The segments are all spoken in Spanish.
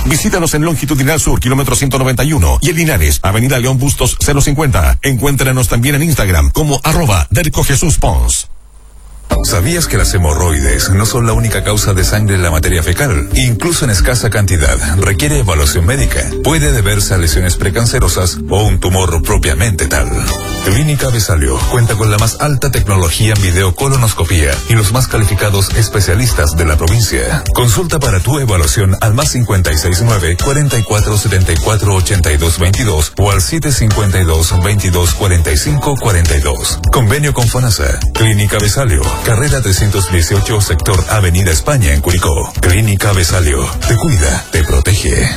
Visítanos en Longitudinal Sur, kilómetro 191, y en Linares, Avenida León Bustos 050. Encuéntranos también en Instagram como @DercoJesusPons. ¿Sabías que las hemorroides no son la única causa de sangre en la materia fecal? Incluso en escasa cantidad, requiere evaluación médica. Puede deberse a lesiones precancerosas o un tumor propiamente tal. Clínica Besalio cuenta con la más alta tecnología en videocolonoscopía y los más calificados especialistas de la provincia. Consulta para tu evaluación al +569 4474 8222 o al 752 22 45 42. Convenio con FONASA. Clínica Besalio, carrera 318, sector Avenida España en Curicó. Clínica Besalio, te cuida, te protege.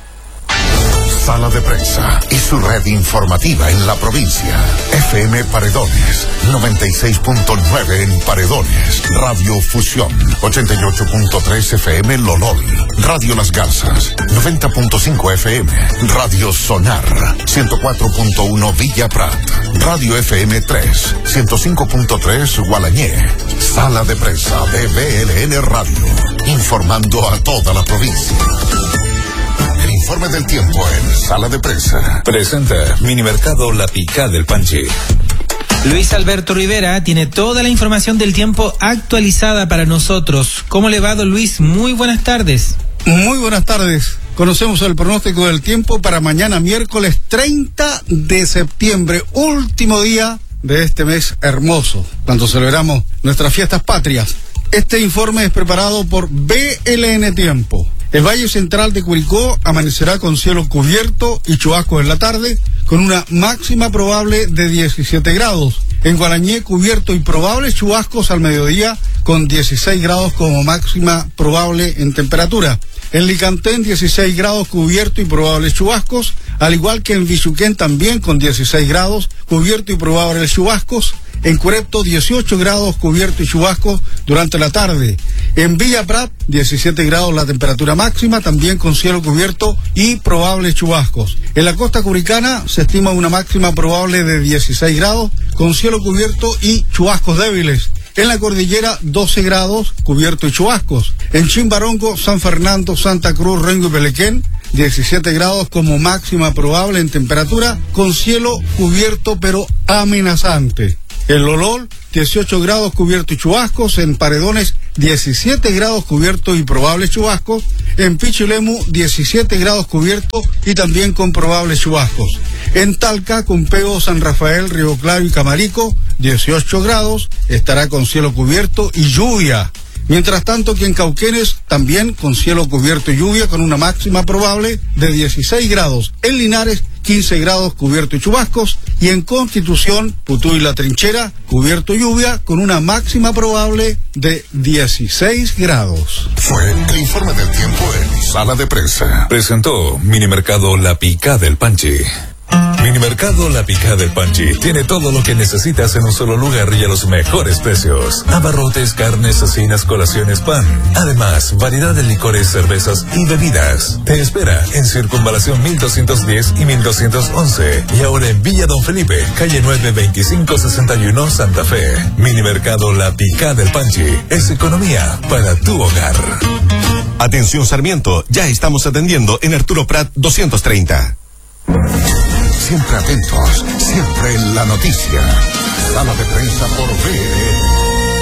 Sala de Prensa y su red informativa en la provincia. FM Paredones, 96.9 en Paredones. Radio Fusión, 88.3 FM Lolol. Radio Las Garzas, 90.5 FM. Radio Sonar, 104.1 Villa Prat. Radio FM 3, 105.3 Gualañé. Sala de Prensa de BLN Radio, informando a toda la provincia. El informe del tiempo en Sala de Prensa. Presenta Minimercado La Picada del Panchi. Luis Alberto Rivera tiene toda la información del tiempo actualizada para nosotros. ¿Cómo le va, don Luis? Muy buenas tardes. Muy buenas tardes. Conocemos el pronóstico del tiempo para mañana miércoles 30 de septiembre, último día de este mes hermoso, cuando celebramos nuestras fiestas patrias. Este informe es preparado por BLN Tiempo. El Valle Central de Curicó amanecerá con cielo cubierto y chubascos en la tarde, con una máxima probable de 17 grados. En Gualañé, cubierto y probables chubascos al mediodía, con 16 grados como máxima probable en temperatura. En Licantén, 16 grados cubierto y probables chubascos, al igual que en Vichuquén también con 16 grados, cubierto y probables chubascos. En Curepto, 18 grados cubierto y chubascos durante la tarde. En Villa Prat, 17 grados la temperatura máxima, también con cielo cubierto y probables chubascos. En la costa curicana se estima una máxima probable de 16 grados, con cielo cubierto y chubascos débiles. En la cordillera, 12 grados, cubierto y chubascos. En Chimbarongo, San Fernando, Santa Cruz, Rengo y Pelequén, 17 grados como máxima probable en temperatura, con cielo cubierto pero amenazante. En Lolol, 18 grados cubierto y chubascos. En Paredones, 17 grados cubierto y probables chubascos. En Pichilemu, 17 grados cubierto y también con probables chubascos. En Talca, Cumpeo, San Rafael, Río Claro y Camarico, 18 grados, estará con cielo cubierto y lluvia. Mientras tanto, aquí en Cauquenes, también con cielo cubierto y lluvia, con una máxima probable de 16 grados. En Linares, 15 grados cubierto y chubascos. Y en Constitución, Putú y La Trinchera, cubierto y lluvia, con una máxima probable de 16 grados. Fue el informe del tiempo en Sala de Prensa. Presentó Minimercado La Picada del Panchi. Minimercado La Picada del Panchi tiene todo lo que necesitas en un solo lugar y a los mejores precios. Abarrotes, carnes, cecinas, colaciones, pan. Además, variedad de licores, cervezas y bebidas. Te espera en Circunvalación 1210 y 1211. Y ahora en Villa Don Felipe, calle 9, 2561, Santa Fe. Minimercado La Picada del Panchi es economía para tu hogar. Atención Sarmiento, ya estamos atendiendo en Arturo Prat 230. Siempre atentos, siempre en la noticia. Sala de Prensa por BLN.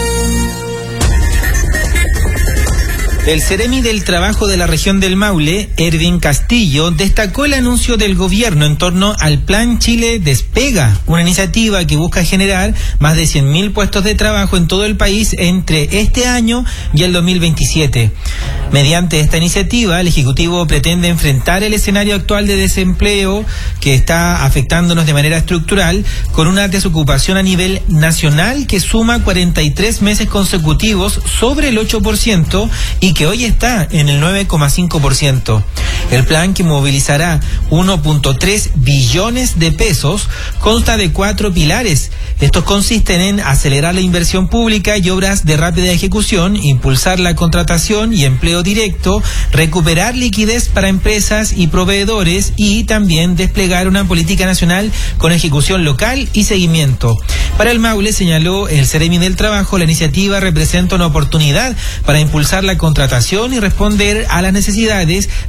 El Ceremi del Trabajo de la región del Maule, Erwin Castillo, destacó el anuncio del gobierno en torno al Plan Chile Despega, una iniciativa que busca generar más de 100.000 puestos de trabajo en todo el país entre este año y el 2027. Mediante esta iniciativa, el Ejecutivo pretende enfrentar el escenario actual de desempleo que está afectándonos de manera estructural, con una desocupación a nivel nacional que suma 43 meses consecutivos sobre el 8% y que hoy está en el 9,5%. El plan, que movilizará 1.3 billones de pesos, consta de 4 pilares. Estos consisten en acelerar la inversión pública y obras de rápida ejecución, impulsar la contratación y empleo directo, recuperar liquidez para empresas y proveedores y también desplegar una política nacional con ejecución local y seguimiento. Para el Maule, señaló el Ceremi del Trabajo, la iniciativa representa una oportunidad para impulsar la contratación y responder a las necesidades de las miles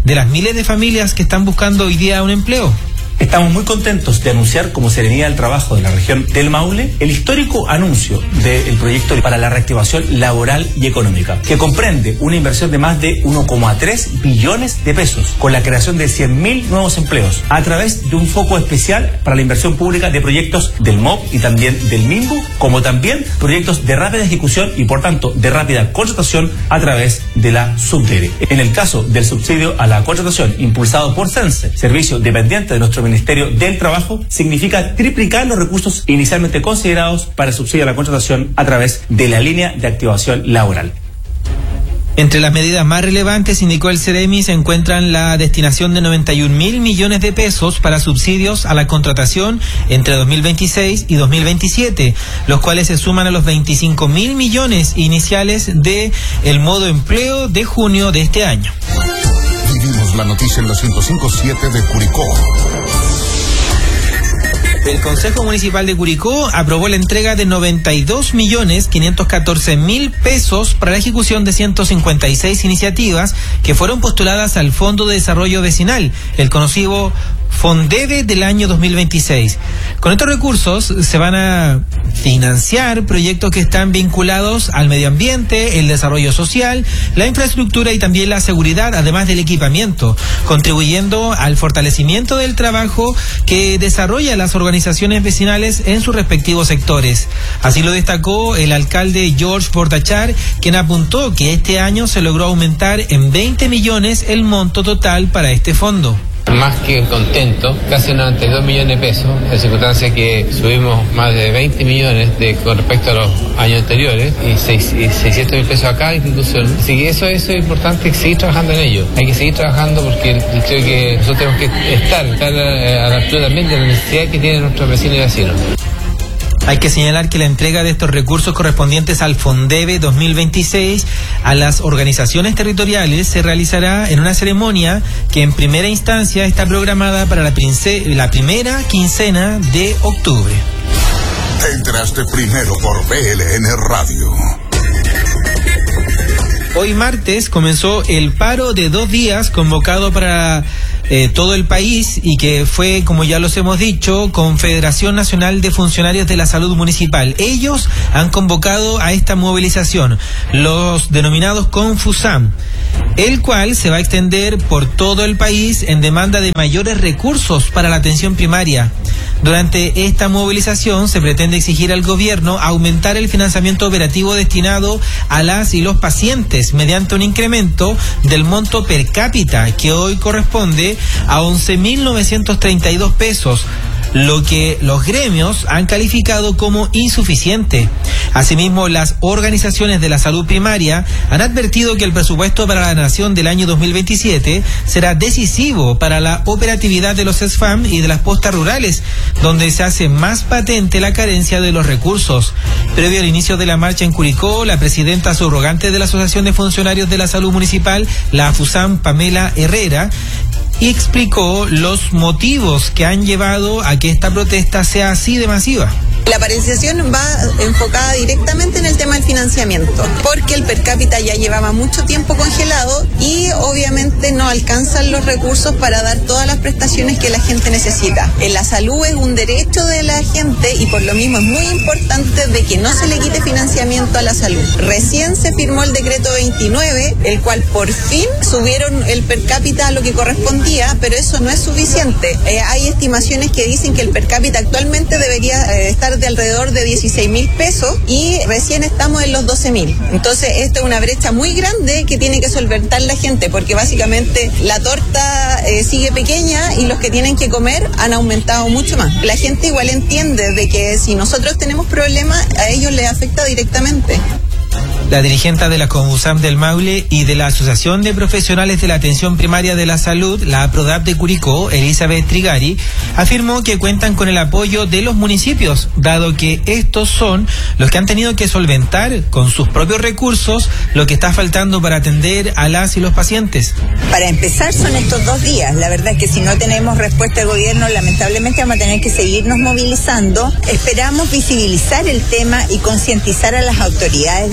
miles de familias que están buscando hoy día un empleo. Estamos muy contentos de anunciar como Seremía del Trabajo de la región del Maule el histórico anuncio del proyecto para la reactivación laboral y económica, que comprende una inversión de más de 1,3 billones de pesos, con la creación de 100.000 nuevos empleos, a través de un foco especial para la inversión pública de proyectos del MOP y también del MIMBU, como también proyectos de rápida ejecución y por tanto de rápida contratación a través de la Subdere. En el caso del subsidio a la contratación impulsado por CENSE, servicio dependiente de nuestro Ministerio del Trabajo, significa triplicar los recursos inicialmente considerados para el subsidio a la contratación a través de la línea de activación laboral. Entre las medidas más relevantes, indicó el Ceremi, se encuentran la destinación de 91.000 millones de pesos para subsidios a la contratación entre 2026 y 2027, los cuales se suman a los 25.000 millones iniciales de el modo empleo de junio de este año. Vivimos la noticia en la 105.7 de Curicó. El Consejo Municipal de Curicó aprobó la entrega de 92.514.000 pesos para la ejecución de 156 iniciativas que fueron postuladas al Fondo de Desarrollo Vecinal, el conocido Fondeve del año 2026. Con estos recursos se van a financiar proyectos que están vinculados al medio ambiente, el desarrollo social, la infraestructura y también la seguridad, además del equipamiento, contribuyendo al fortalecimiento del trabajo que desarrolla las organizaciones vecinales en sus respectivos sectores. Así lo destacó el alcalde George Portachar, quien apuntó que este año se logró aumentar en 20 millones el monto total para este fondo. Más que contento, casi 92 millones de pesos, en circunstancia que subimos más de 20 millones con respecto a los años anteriores y 600.000 pesos a cada institución. Así que eso es importante, seguir trabajando en ello. Hay que seguir trabajando porque creo que nosotros tenemos que estar a la altura también de la necesidad que tienen nuestros vecinos y vecinos. Hay que señalar que la entrega de estos recursos correspondientes al Fondeve 2026 a las organizaciones territoriales se realizará en una ceremonia que en primera instancia está programada para la primera quincena de octubre. Te enteraste primero por BLN Radio. Hoy martes comenzó el paro de 2 días convocado para todo el país y que fue, como ya los hemos dicho, Confederación Nacional de Funcionarios de la Salud Municipal. Ellos han convocado a esta movilización, los denominados Confusam, el cual se va a extender por todo el país en demanda de mayores recursos para la atención primaria. Durante esta movilización se pretende exigir al gobierno aumentar el financiamiento operativo destinado a las y los pacientes mediante un incremento del monto per cápita que hoy corresponde a 11.932 pesos, lo que los gremios han calificado como insuficiente. Asimismo, las organizaciones de la salud primaria han advertido que el presupuesto para la nación del año 2027 será decisivo para la operatividad de los SFAM y de las postas rurales, donde se hace más patente la carencia de los recursos. Previo al inicio de la marcha en Curicó, la presidenta subrogante de la Asociación de Funcionarios de la Salud Municipal, la AFUSAM, Pamela Herrera, y explicó los motivos que han llevado a que esta protesta sea así de masiva. La paralización va enfocada directamente en el tema del financiamiento, porque el per cápita ya llevaba mucho tiempo congelado y obviamente no alcanzan los recursos para dar todas las prestaciones que la gente necesita. La salud es un derecho de la gente y por lo mismo es muy importante de que no se le quite financiamiento a la salud. Recién se firmó el decreto 29, el cual por fin subieron el per cápita a lo que correspondía, pero eso no es suficiente. Hay estimaciones que dicen que el per cápita actualmente debería estar de alrededor de 16.000 pesos y recién estamos en los 12.000. Entonces, esta es una brecha muy grande que tiene que solventar la gente, porque básicamente la torta sigue pequeña y los que tienen que comer han aumentado mucho más. La gente igual entiende de que si nosotros tenemos problemas, a ellos les afecta directamente. La dirigente de la Confusam del Maule y de la Asociación de Profesionales de la Atención Primaria de la Salud, la APRODAP de Curicó, Elizabeth Trigari, afirmó que cuentan con el apoyo de los municipios, dado que estos son los que han tenido que solventar con sus propios recursos lo que está faltando para atender a las y los pacientes. Para empezar son estos 2 días. La verdad es que si no tenemos respuesta del gobierno, lamentablemente vamos a tener que seguirnos movilizando. Esperamos visibilizar el tema y concientizar a las autoridades de gobierno.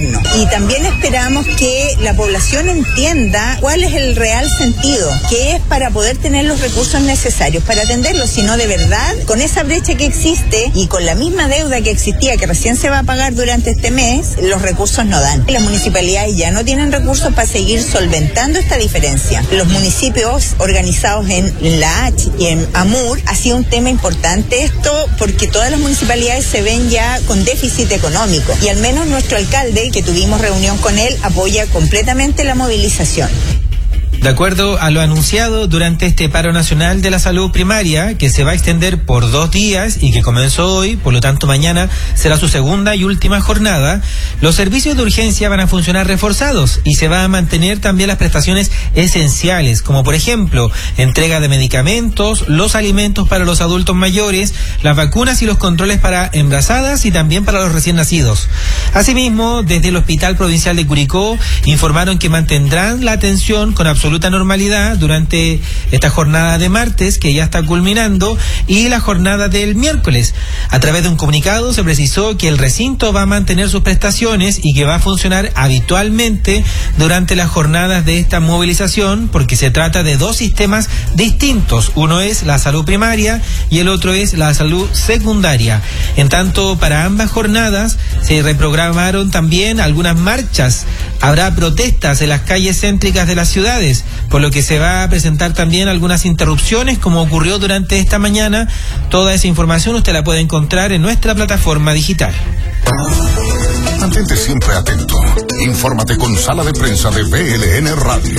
gobierno. Y también esperamos que la población entienda cuál es el real sentido, que es para poder tener los recursos necesarios para atenderlos, sino de verdad, con esa brecha que existe y con la misma deuda que existía, que recién se va a pagar durante este mes, los recursos no dan. Las municipalidades ya no tienen recursos para seguir solventando esta diferencia. Los municipios organizados en la H y en AMUR, ha sido un tema importante esto, porque todas las municipalidades se ven ya con déficit económico, y al menos nuestro alcalde, que tuvimos reunión con él, apoya completamente la movilización. De acuerdo a lo anunciado durante este paro nacional de la salud primaria, que se va a extender por 2 días y que comenzó hoy, por lo tanto mañana será su segunda y última jornada, los servicios de urgencia van a funcionar reforzados y se van a mantener también las prestaciones esenciales, como por ejemplo, entrega de medicamentos, los alimentos para los adultos mayores, las vacunas y los controles para embarazadas y también para los recién nacidos. Asimismo, desde el Hospital Provincial de Curicó informaron que mantendrán la atención con absoluta normalidad durante esta jornada de martes, que ya está culminando, y la jornada del miércoles. A través de un comunicado se precisó que el recinto va a mantener sus prestaciones y que va a funcionar habitualmente durante las jornadas de esta movilización, porque se trata de 2 sistemas distintos. Uno es la salud primaria y el otro es la salud secundaria. En tanto, para ambas jornadas se reprogramaron también algunas marchas. Habrá protestas en las calles céntricas de las ciudades, por lo que se va a presentar también algunas interrupciones, como ocurrió durante esta mañana. Toda esa información usted la puede encontrar en nuestra plataforma digital. Mantente siempre atento. Infórmate con Sala de Prensa de BLN Radio.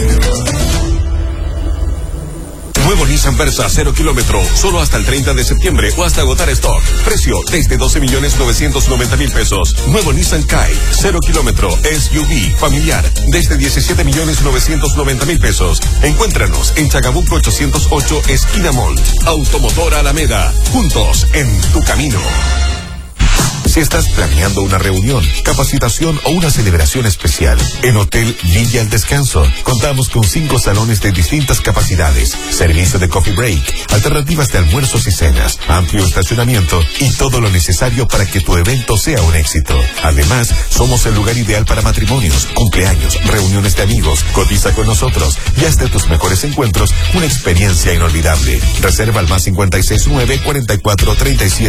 Nuevo Nissan Versa 0 kilómetro, solo hasta el 30 de septiembre o hasta agotar stock. Precio desde 12.990.000 pesos. Nuevo Nissan Kite 0 kilómetro, SUV, familiar, desde 17.990.000 pesos. Encuéntranos en Chagabuco 808, esquina Mall. Automotor Alameda, juntos en tu camino. Si estás planeando una reunión, capacitación o una celebración especial, en Hotel Villa El Descanso contamos con 5 salones de distintas capacidades, servicio de coffee break, alternativas de almuerzos y cenas, amplio estacionamiento y todo lo necesario para que tu evento sea un éxito. Además, somos el lugar ideal para matrimonios, cumpleaños, reuniones de amigos. Cotiza con nosotros y haz de tus mejores encuentros una experiencia inolvidable. Reserva al +569 44 37